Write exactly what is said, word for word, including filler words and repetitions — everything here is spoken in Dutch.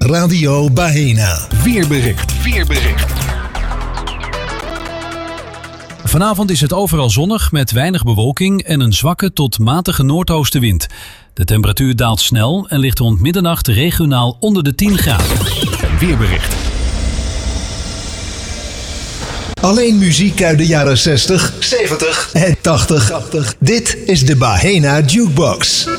Radio Baena. Weerbericht. Weerbericht. Vanavond is het overal zonnig met weinig bewolking en een zwakke tot matige noordoostenwind. De temperatuur daalt snel en ligt rond middernacht regionaal onder de tien graden. Weerbericht. Alleen muziek uit de jaren zestig, zeventig en tachtig. Dit is de Baena Jukebox.